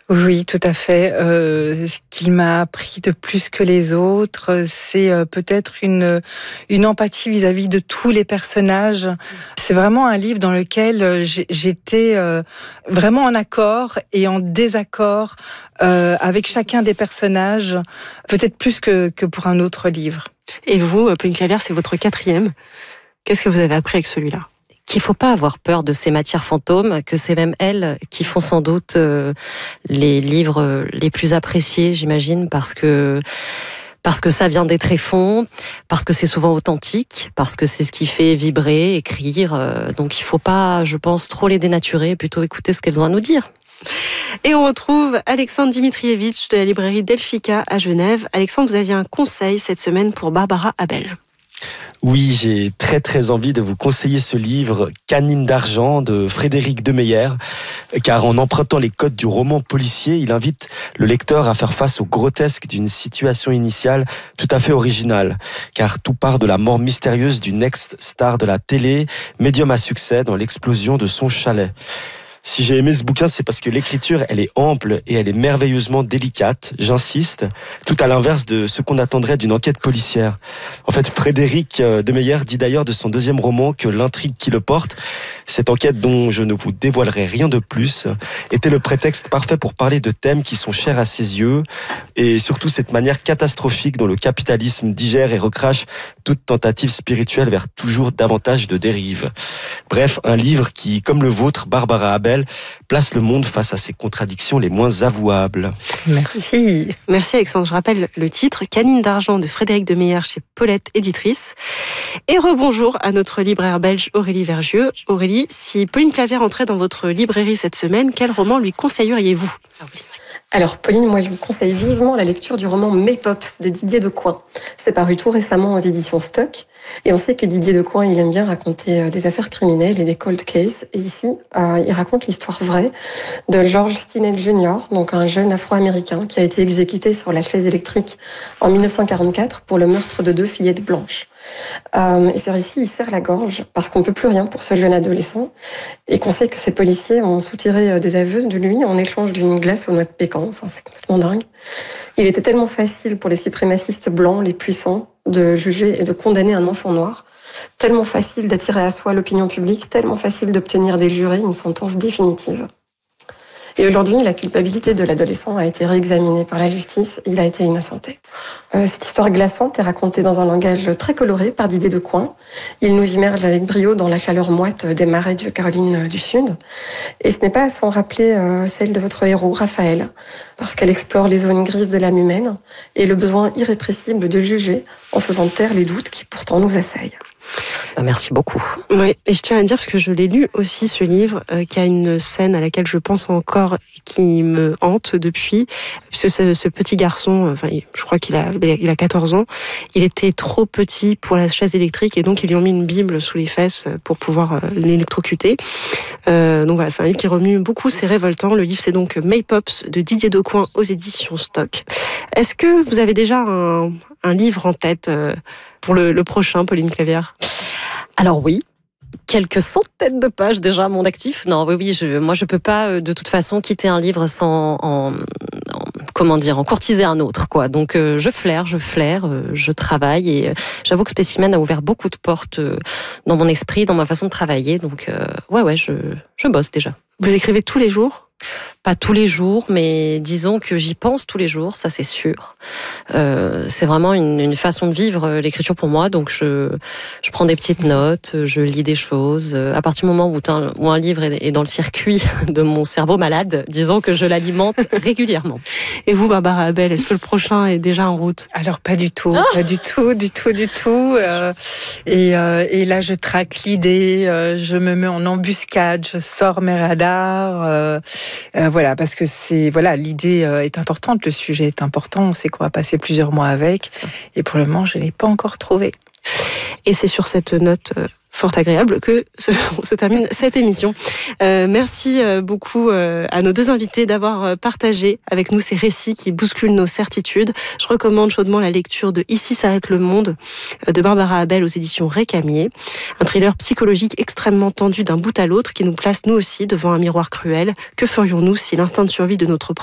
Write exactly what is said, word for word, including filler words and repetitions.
Oui, tout à fait. Euh, ce qu'il m'a appris de plus que les autres, c'est euh, peut-être une, une empathie vis-à-vis de tous les personnages. C'est vraiment un livre dans lequel j'étais euh, vraiment en accord et en désaccord euh, avec chacun des personnages, peut-être plus que, que pour un autre livre. Et vous, Pauline Clavière, c'est votre quatrième. Qu'est-ce que vous avez appris avec celui-là ? Qu'il ne faut pas avoir peur de ces matières fantômes, que c'est même elles qui font sans doute euh, les livres les plus appréciés, j'imagine, parce que parce que ça vient des tréfonds, parce que c'est souvent authentique, parce que c'est ce qui fait vibrer, écrire. Euh, donc il ne faut pas, je pense, trop les dénaturer, plutôt écouter ce qu'elles ont à nous dire. Et on retrouve Alexandre Dimitrievitch de la librairie Delphica à Genève. Alexandre, vous aviez un conseil cette semaine pour Barbara Abel. Oui, j'ai très très envie de vous conseiller ce livre Canine d'argent de Frédéric Demeyer, car en empruntant les codes du roman policier, il invite le lecteur à faire face au grotesque d'une situation initiale tout à fait originale, car tout part de la mort mystérieuse d'une ex-star de la télé, médium à succès dans l'explosion de son chalet. Si j'ai aimé ce bouquin, c'est parce que l'écriture, elle est ample et elle est merveilleusement délicate, j'insiste, tout à l'inverse de ce qu'on attendrait d'une enquête policière. En fait, Frédéric Demeyer dit d'ailleurs de son deuxième roman que l'intrigue qui le porte, cette enquête dont je ne vous dévoilerai rien de plus, était le prétexte parfait pour parler de thèmes qui sont chers à ses yeux et surtout cette manière catastrophique dont le capitalisme digère et recrache toute tentative spirituelle vers toujours davantage de dérives. Bref, un livre qui, comme le vôtre, Barbara Abel, place le monde face à ses contradictions les moins avouables. Merci. Merci Alexandre. Je rappelle le titre, Canine d'argent de Frédéric Demeyer chez Paulette Éditrice. Et rebonjour à notre libraire belge Aurélie Vergieux. Aurélie, si Pauline Clavière entrait dans votre librairie cette semaine, quel roman lui conseilleriez-vous ? Alors Pauline, moi je vous conseille vivement la lecture du roman Maypops de Didier Decoing. C'est paru tout récemment aux éditions Stock. Et on sait que Didier Decoing, il aime bien raconter des affaires criminelles et des cold cases. Et ici, euh, il raconte l'histoire vraie de George Stinnett junior, donc un jeune afro-américain qui a été exécuté sur la chaise électrique en dix-neuf cent quarante-quatre pour le meurtre de deux fillettes blanches. Euh, et ce récit, il serre la gorge parce qu'on ne peut plus rien pour ce jeune adolescent et qu'on sait que ces policiers ont soutiré des aveux de lui en échange d'une glace aux noix de pécan. Enfin, c'est complètement dingue. Il était tellement facile pour les suprémacistes blancs, les puissants, de juger et de condamner un enfant noir. Tellement facile d'attirer à soi l'opinion publique, tellement facile d'obtenir des jurés une sentence définitive. Et aujourd'hui, la culpabilité de l'adolescent a été réexaminée par la justice. Il a été innocenté. Euh, cette histoire glaçante est racontée dans un langage très coloré par Didier Decoing. Il nous immerge avec brio dans la chaleur moite des marais de Caroline du Sud. Et ce n'est pas sans rappeler euh, celle de votre héros, Raphaël, parce qu'elle explore les zones grises de l'âme humaine et le besoin irrépressible de juger en faisant taire les doutes qui pourtant nous assaillent. Merci beaucoup. Oui, et je tiens à dire, parce que je l'ai lu aussi, ce livre, euh, qu'il y a une scène à laquelle je pense encore, qui me hante depuis, puisque ce, ce petit garçon, enfin, je crois qu'il a, il a quatorze ans, il était trop petit pour la chaise électrique, et donc ils lui ont mis une Bible sous les fesses pour pouvoir euh, l'électrocuter. Euh, donc voilà, c'est un livre qui remue beaucoup, c'est révoltant. Le livre, c'est donc Maypops de Didier Decoing aux éditions Stock. Est-ce que vous avez déjà un, un livre en tête euh, pour le, le prochain, Pauline Clavière ? Alors oui, quelques centaines de pages déjà à mon actif. Non, oui, oui, je, moi je peux pas de toute façon quitter un livre sans, en, en, comment dire, en courtiser un autre, quoi. Donc euh, je flaire, je flaire, euh, je travaille et euh, j'avoue que Spécimen a ouvert beaucoup de portes euh, dans mon esprit, dans ma façon de travailler. Donc euh, ouais, ouais, je, je bosse déjà. Vous écrivez tous les jours ? Pas tous les jours, mais disons que j'y pense tous les jours, ça c'est sûr. Euh, c'est vraiment une, une façon de vivre l'écriture pour moi, donc je, je prends des petites notes, je lis des choses. À partir du moment où un, où un livre est dans le circuit de mon cerveau malade, disons que je l'alimente régulièrement. Et vous, Barbara Abel, est-ce que le prochain est déjà en route ? Alors pas du tout, Ah pas du tout, du tout, du tout. Euh, et, euh, et là, je traque l'idée, euh, je me mets en embuscade, je sors mes radars. Euh, euh, voilà, parce que c'est voilà, l'idée est importante, le sujet est important. On sait qu'on va passer plusieurs mois avec, et pour le moment, je l'ai pas encore trouvé. Et c'est sur cette note fort agréable que se, se termine cette émission. Euh, merci beaucoup à nos deux invités d'avoir partagé avec nous ces récits qui bousculent nos certitudes. Je recommande chaudement la lecture de Ici s'arrête le monde de Barbara Abel aux éditions Récamier. Un thriller psychologique extrêmement tendu d'un bout à l'autre qui nous place nous aussi devant un miroir cruel. Que ferions-nous si l'instinct de survie de notre